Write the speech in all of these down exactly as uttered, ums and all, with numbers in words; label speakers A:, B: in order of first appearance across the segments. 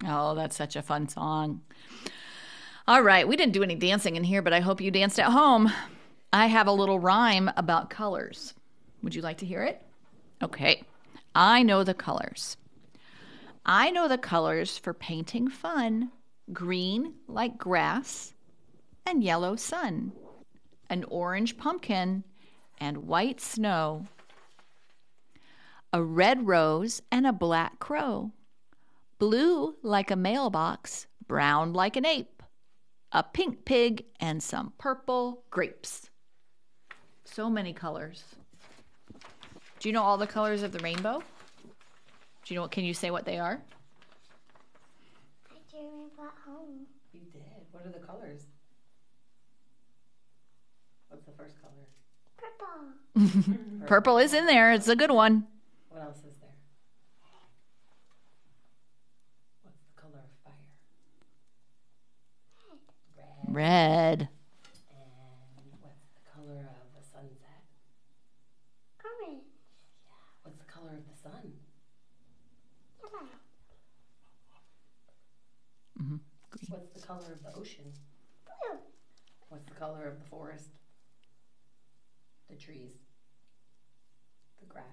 A: Oh, that's such a fun song. All right, we didn't do any dancing in here, but I hope you danced at home. I have a little rhyme about colors. Would you like to hear it? Okay. I know the colors. I know the colors for painting fun. Green like grass and yellow sun. An orange pumpkin and white snow. A red rose and a black crow. Blue like a mailbox, brown like an ape. A pink pig and some purple grapes. So many colors. Do you know all the colors of the rainbow? Do you know? Can you say what they are?
B: I didn't at home.
C: You did. What are the colors? What's the first color?
B: Purple.
A: Purple is in there. It's a good one.
C: What else is there? What's the color of fire? Red.
A: Red.
C: And what's the color of the sunset?
B: Orange.
C: Yeah. What's the color of the sun?
B: Yellow.
A: Mm-hmm.
C: What's the color of the ocean?
B: Blue.
C: What's the color of the forest? The trees? The grass?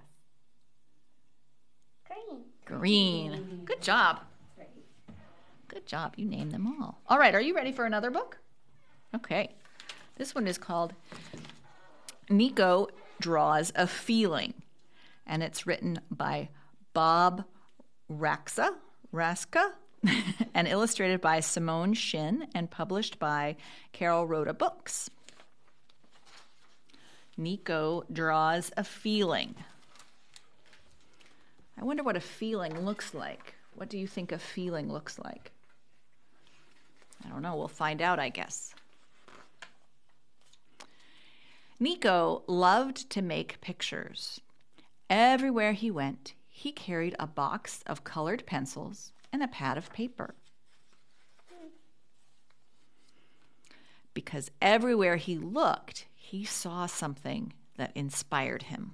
B: Green.
A: Green. Good job.
C: Right.
A: Good job. You named them all. All right. Are you ready for another book? Okay. This one is called Nico Draws a Feeling, and it's written by Bob Raxa, Raska, and illustrated by Simone Shin, and published by Carol Rhoda Books. Nico Draws a Feeling. I wonder what a feeling looks like. What do you think a feeling looks like? I don't know. We'll find out, I guess. Nico loved to make pictures. Everywhere he went, he carried a box of colored pencils and a pad of paper. Because everywhere he looked, he saw something that inspired him.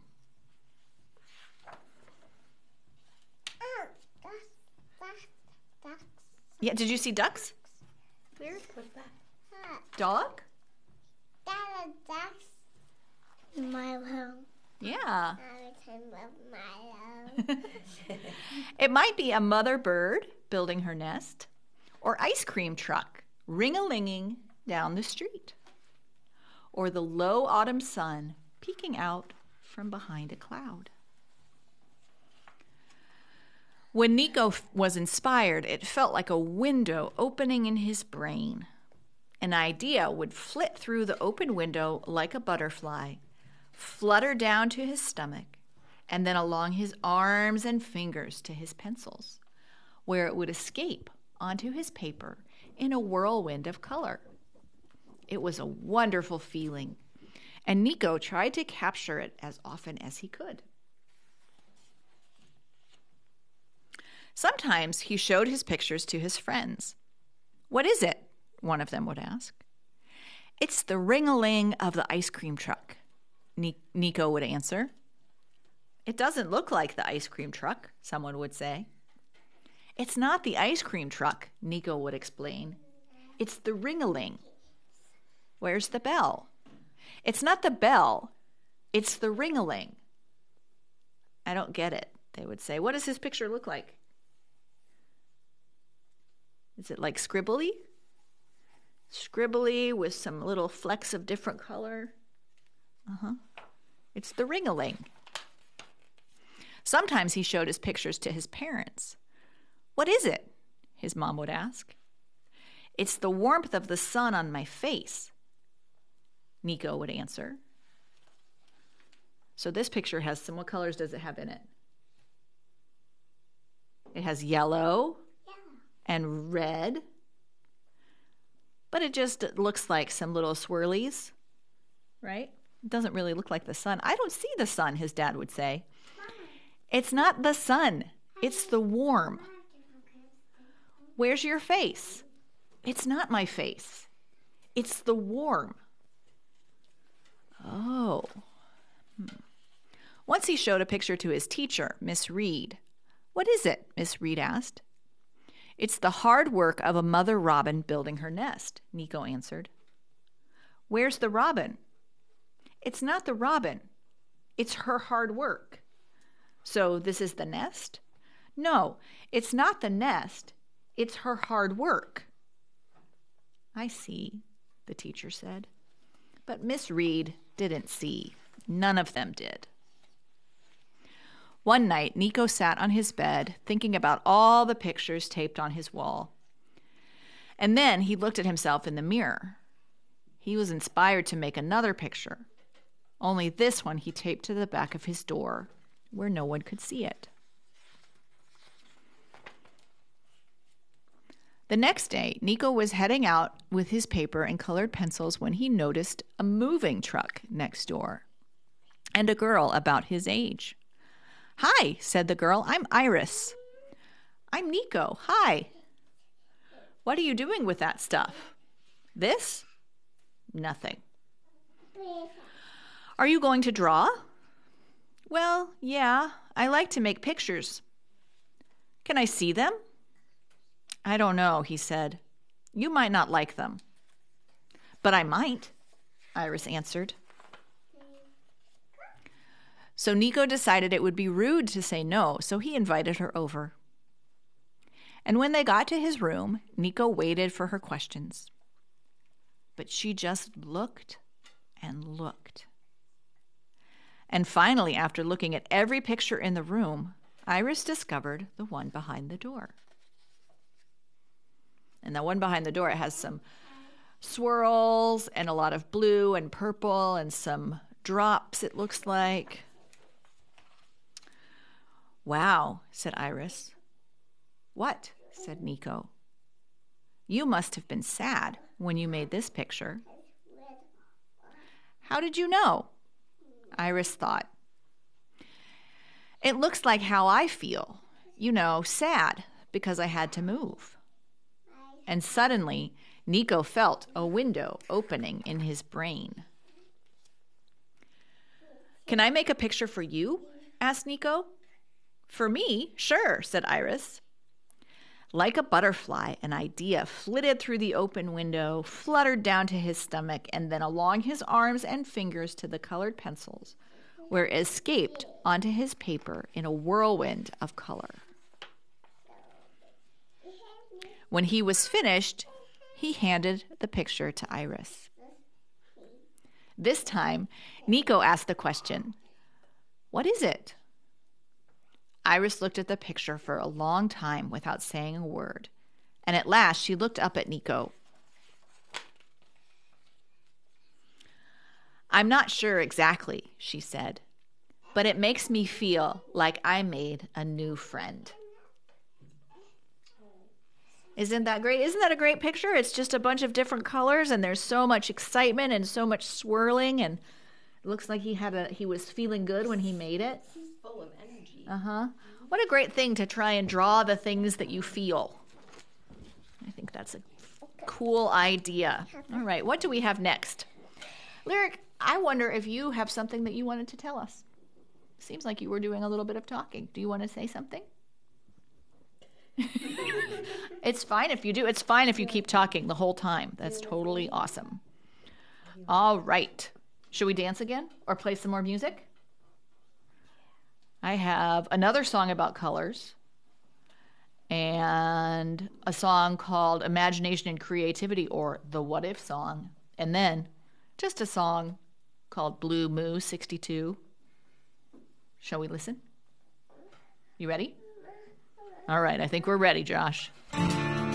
B: Oh, that's, that's, that's.
A: Yeah, did you see ducks?
C: Clear? What's that?
B: That,
A: Dog?
B: that, that's Milo.
A: Yeah.
B: Everything but Milo.
A: It might be a mother bird building her nest, or ice cream truck ring-a-linging down the street, or the low autumn sun peeking out from behind a cloud. When Nico was inspired, it felt like a window opening in his brain. An idea would flit through the open window like a butterfly, flutter down to his stomach, and then along his arms and fingers to his pencils, where it would escape onto his paper in a whirlwind of color. It was a wonderful feeling, and Nico tried to capture it as often as he could. Sometimes he showed his pictures to his friends. "What is it?" one of them would ask. "It's the ring-a-ling of the ice cream truck," Ni- Nico would answer. "It doesn't look like the ice cream truck," someone would say. "It's not the ice cream truck," Nico would explain. "It's the ring-a-ling." "Where's the bell?" "It's not the bell. It's the ring-a-ling." "I don't get it," they would say. "What does his picture look like? Is it like scribbly? Scribbly with some little flecks of different color?" Uh-huh. It's the ring-a-ling. Sometimes he showed his pictures to his parents. "What is it?" his mom would ask. "It's the warmth of the sun on my face," Nico would answer. So this picture has some, what colors does it have in it? It has yellow
B: Yellow.
A: and red, but it just looks like some little swirlies, right? It doesn't really look like the sun. "I don't see the sun," his dad would say. "It's not the sun. It's the warm." "Where's your face?" "It's not my face. It's the warm." Oh. Hmm. Once he showed a picture to his teacher, Miss Reed. "What is it?" Miss Reed asked. It's the hard work of a mother robin building her nest, Nico answered. Where's the robin? It's not the robin. It's her hard work. So this is the nest? No, it's not the nest. It's her hard work. I see, the teacher said. But Miss Reed didn't see. None of them did. One night, Nico sat on his bed, thinking about all the pictures taped on his wall. And then he looked at himself in the mirror. He was inspired to make another picture. Only this one he taped to the back of his door, where no one could see it. The next day, Nico was heading out with his paper and colored pencils when he noticed a moving truck next door and a girl about his age. Hi, said the girl. I'm Iris. I'm Nico. Hi. What are you doing with that stuff? This? Nothing. Are you going to draw? Well, yeah, I like to make pictures. Can I see them? I don't know, he said. You might not like them. But I might, Iris answered. So Nico decided it would be rude to say no, so he invited her over. And when they got to his room, Nico waited for her questions. But she just looked and looked. And finally, after looking at every picture in the room, Iris discovered the one behind the door. And the one behind the door, it has some swirls and a lot of blue and purple and some drops, it looks like. Wow, said Iris. What? Said Nico. You must have been sad when you made this picture. How did you know? Iris thought. It looks like how I feel. You know, sad because I had to move. And suddenly, Nico felt a window opening in his brain. Can I make a picture for you? Asked Nico. For me? Sure, said Iris. Like a butterfly, an idea flitted through the open window, fluttered down to his stomach, and then along his arms and fingers to the colored pencils, where it escaped onto his paper in a whirlwind of color. When he was finished, he handed the picture to Iris. This time, Nico asked the question, "What is it?" Iris looked at the picture for a long time without saying a word, and at last she looked up at Nico. I'm not sure exactly, she said, but it makes me feel like I made a new friend. Isn't that great? Isn't that a great picture? It's just a bunch of different colors, and there's so much excitement and so much swirling, and it looks like he had a he was feeling good when he made it.
C: Full of energy.
A: Uh-huh. What a great thing to try and draw the things that you feel. I think that's a cool idea. All right, what do we have next? Lyric, I wonder if you have something that you wanted to tell us. Seems like you were doing a little bit of talking. Do you want to say something? It's fine if you do. It's fine if you keep talking the whole time. That's totally awesome. All right. Should we dance again or play some more music? I have another song about colors and a song called Imagination and Creativity, or the What If song, and then just a song called Blue Moo sixty-two. Shall we listen? You ready? All right, I think we're ready, Josh.